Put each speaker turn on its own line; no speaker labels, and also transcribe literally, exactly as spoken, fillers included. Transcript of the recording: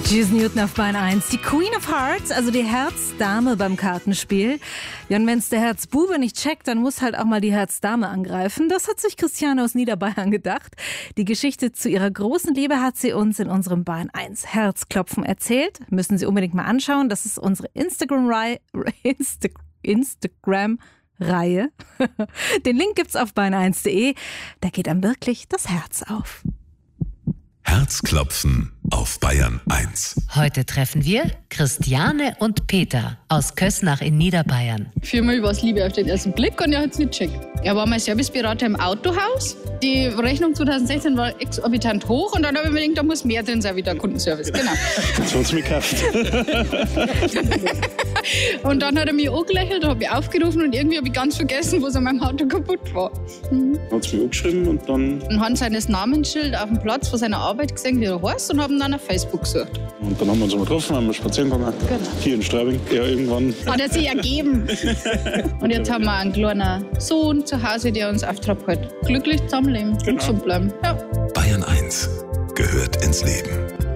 Tschüss Newton auf Bahn eins. Die Queen of Hearts, also die Herzdame beim Kartenspiel. Ja, und wenn es der Herzbube nicht checkt, dann muss halt auch mal die Herzdame angreifen. Das hat sich Christiane aus Niederbayern gedacht. Die Geschichte zu ihrer großen Liebe hat sie uns in unserem Bahn eins Herzklopfen erzählt. Müssen Sie unbedingt mal anschauen. Das ist unsere Instagram-Reihe. Insta- Instagram Reihe. Den Link gibt's auf bahn eins punkt de. Da geht einem wirklich das Herz auf.
Herzklopfen auf Bayern eins.
Heute treffen wir Christiane und Peter aus Kösnach in Niederbayern.
Für mich war es Liebe auf den ersten Blick und er hat es nicht checkt. Er war mein Serviceberater im Autohaus. Die Rechnung zwanzig sechzehn war exorbitant hoch und dann habe ich mir gedacht, da muss mehr drin sein wie der Kundenservice. Genau.
Jetzt hat es mich gekauft.
Und dann hat er mich angelächelt, habe ich aufgerufen und irgendwie habe ich ganz vergessen, was an meinem Auto kaputt war. Mhm.
Hat es mich angeschrieben und dann...
Und haben seines Namensschild auf dem Platz von seiner Arbeit gesehen, wie er heißt, und haben dann auf Facebook gesucht.
Und dann haben wir uns mal getroffen, haben wir spazieren gegangen.
Genau.
Hier in Straubing. Ja, irgendwann.
Hat er sich ergeben. Und jetzt haben wir einen kleinen Sohn zu Hause, der uns auftragt hält. Glücklich zusammenleben und
Genau.
gesund bleiben. Ja.
Bayern eins gehört ins Leben.